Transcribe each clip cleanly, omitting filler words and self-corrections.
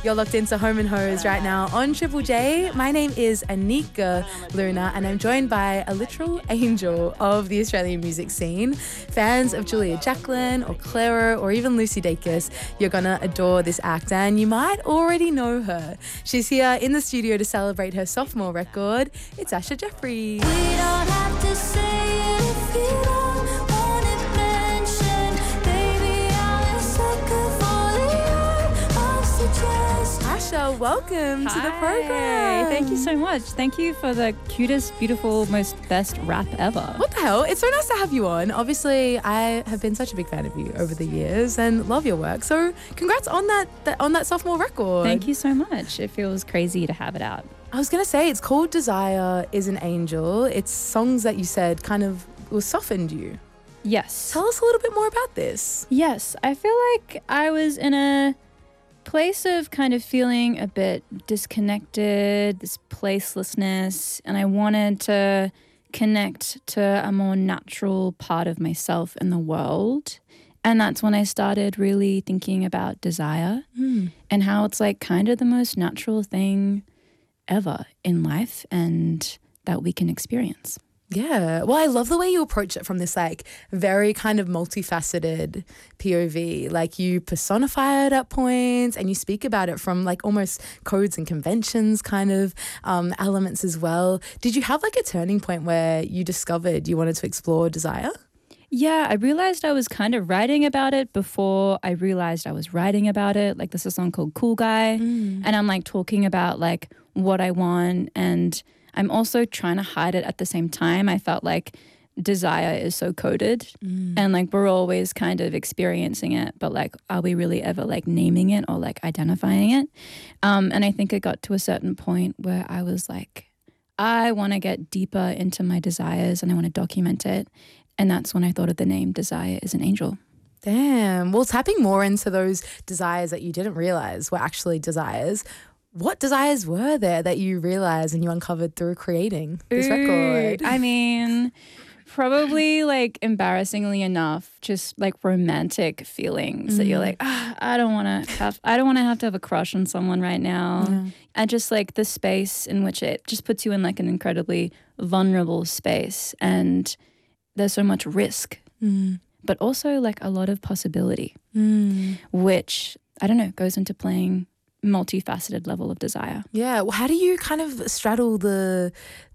You're locked into Home and Hose right now on Triple J. My name is Anika Luna and I'm joined by a literal angel of the Australian music scene. Fans of Julia Jacqueline or Clara or even Lucy Dacus, you're gonna adore this act and you might already know her. She's here in the studio to celebrate her sophomore record. It's Asha Jeffrey. We don't have to say it if you don't want it mentioned. Baby, I'm a sucker for the art of suggestion. Asha, welcome to the Hi. program. Thank you so much. Thank you for the cutest, beautiful, most best rap ever. What the hell? It's so nice to have you on. Obviously, I have been such a big fan of you over the years and love your work. So congrats on that sophomore record. Thank you so much. It feels crazy to have it out. I was going to say, it's called Desire is an Angel. It's songs that you said kind of softened you. Yes. Tell us a little bit more about this. Yes. I feel like I was in a place of kind of feeling a bit disconnected, this placelessness, and I wanted to connect to a more natural part of myself in the world. And that's when I started really thinking about desire and how it's like kind of the most natural thing ever in life and that we can experience. Yeah. Well, I love the way you approach it from this like very kind of multifaceted POV. Like you personify it at points and you speak about it from like almost codes and conventions kind of elements as well. Did you have like a turning point where you discovered you wanted to explore desire? Yeah, I realized I was kind of writing about it before I realized I was writing about it. Like there's a song called Cool Guy and I'm like talking about like what I want and I'm also trying to hide it at the same time. I felt like desire is so coded and like we're always kind of experiencing it, but like are we really ever like naming it or like identifying it? And I think it got to a certain point where I was like, I want to get deeper into my desires and I want to document it. And that's when I thought of the name Desire is an Angel. Damn. Well, tapping more into those desires that you didn't realize were actually desires. What desires were there that you realized and you uncovered through creating this record? I mean, probably like embarrassingly enough, just like romantic feelings that you're like, I don't want to have a crush on someone right now. Yeah. And just like the space in which it just puts you in like an incredibly vulnerable space and there's so much risk, but also like a lot of possibility, which I don't know, goes into playing multifaceted level of desire. Yeah. Well, how do you kind of straddle the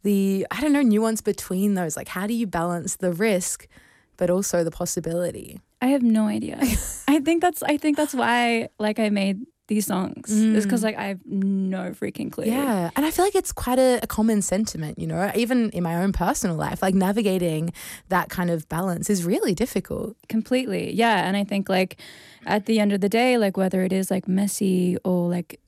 I don't know, nuance between those? Like how do you balance the risk but also the possibility? I have no idea. I think that's why like I made these songs is because like I have no freaking clue. Yeah. And I feel like it's quite a common sentiment, you know, even in my own personal life, like navigating that kind of balance is really difficult. Completely. Yeah. And I think like at the end of the day, like whether it is like messy or like